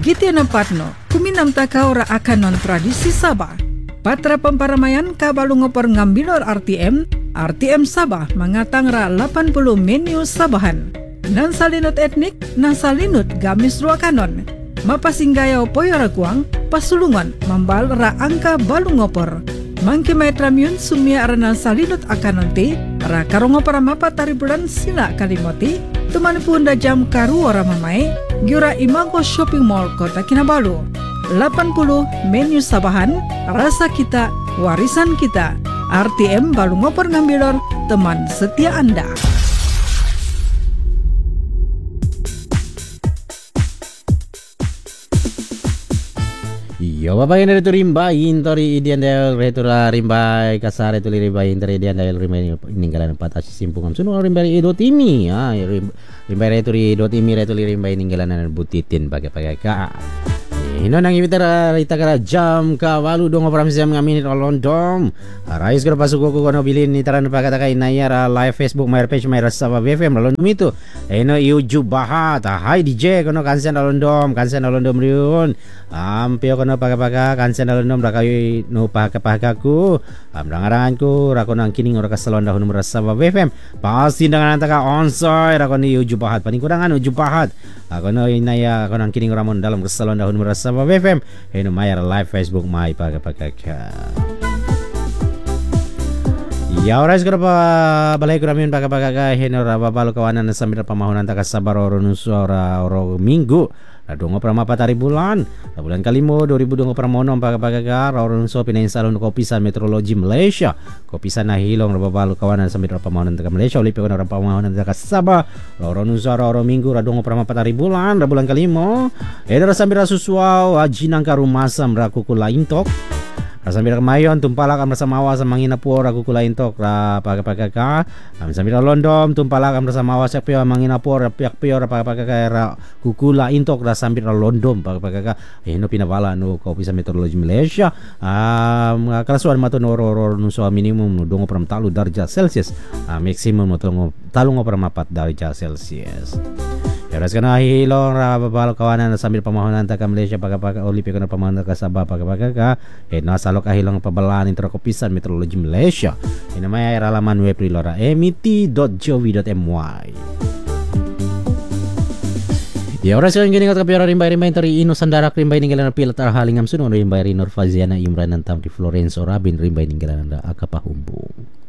Fitiana Patno, kuminam takaura akan non-tradisi Sabah. Patra pemparamaian kabalu ngopor ngambilor RTM Sabah mengatang ra 80 menu Sabahan. Nan salinut etnik, nan salinut gamis ruakanon. Mapasinggayau poyora kuang, pasulungan membal ra angka balu ngopor. Mangki maetramiun sumia arana salinut akanonti, ra karongopor mapa taribulan sila kalimoti, teman punda jam karu ora mamai, giura Imago Shopping Mall Kota Kinabalu. 80 menu Sabahan, rasa kita, warisan kita. RTM balu ngopor ngambilor, teman setia Anda. Yo bapak yang dari rimbai intori idian del retura rimbai kasar itu rimbai intori idian del rimbai ninggalan empat asis simpungam sunu rimbai idot imi ya rimbai returi idot imi returi rimbai ninggalan butitin pakai ka ino nang ibitara itakara jam ka walu dong operam siam ngamin London rais kira pasuk ko kono bilin ni taran pakata kai nayara live Facebook my page my Sabah BFM London itu ino iuju bahat hai DJ kono kansen London riun ampio kono paga kansen London rakai no paga-pagaku amrangaranganku rakonang kining ora kasalon dahun Sabah BFM pasti dengan antaka onsoi rakoni iuju bahat paling kurangan uju bahat kono inaya konang kining ora mon dalam kasalon dahun Sabah BFM eno mayar live Facebook mai paga-paga ya ora segera balai kuramin paga-paga eno raba balu kawanan sambil pamahunan taka sabar oro nusu ora minggu radongo prama patari bulan kalimo 2020 pramonom paga-paga oro nusu pinain salon kopisan meteorologi Malaysia kopisan nahilong raba balu kawanan sambil pamahunan taka Malaysia ulipi kono raba pamahunan taka Sabah oro nusu oro minggu radongo prama patari bulan rabulan kalimo edara sambil susuau ajinang karumasam rakukula intok sambil kemayon tumpalak am bersama awas mangina puor aku kulain tok ra paga-paga sambil London tumpalak am bersama awas pio mangina puor piak pio ra paga-paga ra kukula intok ra sambil London paga-paga eno pinabala no ko bisa meteorologi Malaysia kalasuan mato noro nuso minimum no dongo pram talu darjah Celsius maksimum no talu ngo pram 4 darjah Celsius. Yaras kana hilong ra babal kawanan sambil pamahunan ta Malaysia paga-paga olipi kana pamahunan ka Sabah paga-paga ka nasalok hilong pabalaan intro kopisan meteorologi Malaysia ina may era laman web rilora met.gov.my. Ya oras yang gini kat kapiara rimbai tari ino sandarak rimbai ninggalan pilat arhalingam suno rimbai Rinor Faziana Imran Antam di Florenzo Rabin rimbai ninggalan anda akapahumbung.